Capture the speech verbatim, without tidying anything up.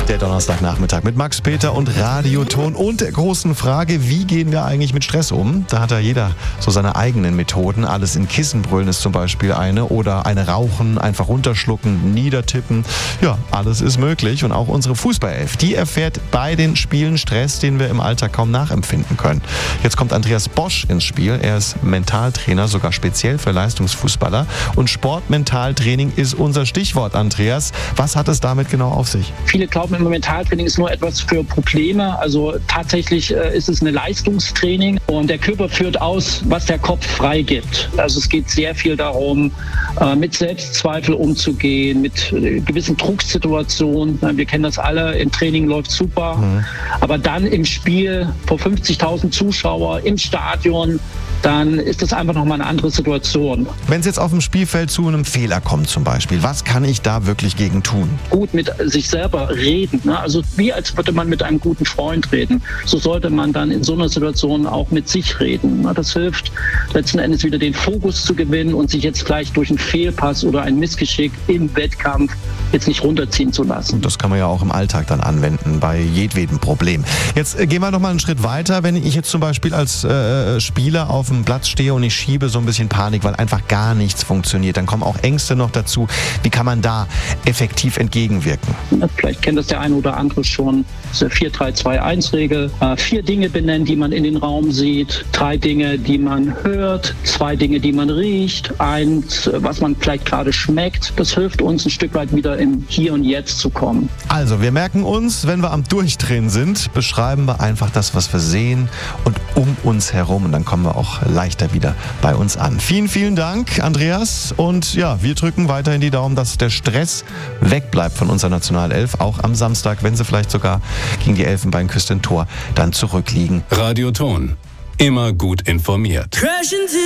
Der Donnerstagnachmittag mit Max Peter und Radioton und der großen Frage, wie gehen wir eigentlich mit Stress um? Da hat ja jeder so seine eigenen Methoden. Alles in Kissen brüllen ist zum Beispiel eine oder eine rauchen, einfach runterschlucken, niedertippen. Ja, alles ist möglich und auch unsere Fußballelf, die erfährt bei den Spielen Stress, den wir im Alltag kaum nachempfinden können. Jetzt kommt Andreas Bosch ins Spiel. Er ist Mentaltrainer, sogar speziell für Leistungsfußballer und Sportmentaltraining ist unser Stichwort, Andreas. Was hat es damit genau auf sich? Viele glauben immer, Mentaltraining ist nur etwas für Probleme. Also tatsächlich äh, ist es eine Leistungstraining und der Körper führt aus, was der Kopf freigibt. Also es geht sehr viel darum, äh, mit Selbstzweifel umzugehen, mit äh, gewissen Drucksituationen. Wir kennen das alle, im Training läuft super, mhm. aber dann im Spiel vor fünfzigtausend Zuschauer im Stadion, dann ist das einfach nochmal eine andere Situation. Wenn es jetzt auf dem Spielfeld zu einem Fehler kommt zum Beispiel, was kann ich da wirklich gegen tun? Gut mit sich selber reden, ne? Also wie als würde man mit einem guten Freund reden. So sollte man dann in so einer Situation auch mit sich reden. Ne? Das hilft letzten Endes wieder den Fokus zu gewinnen und sich jetzt gleich durch einen Fehlpass oder ein Missgeschick im Wettkampf jetzt nicht runterziehen zu lassen. Das kann man ja auch im Alltag dann anwenden, bei jedwedem Problem. Jetzt äh, gehen wir noch mal einen Schritt weiter. Wenn ich jetzt zum Beispiel als äh, Spieler auf dem Platz stehe und ich schiebe so ein bisschen Panik, weil einfach gar nichts funktioniert, dann kommen auch Ängste noch dazu. Wie kann man da effektiv entgegenwirken? Ja, vielleicht kennt das der eine oder andere schon. Diese vier drei zwei eins Regel. Äh, vier Dinge benennen, die man in den Raum sieht. Drei Dinge, die man hört. Zwei Dinge, die man riecht. Eins, was man vielleicht gerade schmeckt. Das hilft uns ein Stück weit wieder im Hier und Jetzt zu kommen. Also, wir merken uns, wenn wir am Durchdrehen sind, beschreiben wir einfach das, was wir sehen und um uns herum. Und dann kommen wir auch leichter wieder bei uns an. Vielen, vielen Dank, Andreas. Und ja, wir drücken weiterhin die Daumen, dass der Stress wegbleibt von unserer Nationalelf. Auch am Samstag, wenn sie vielleicht sogar gegen die Elfenbeinküste ein Tor dann zurückliegen. Radioton. Immer gut informiert.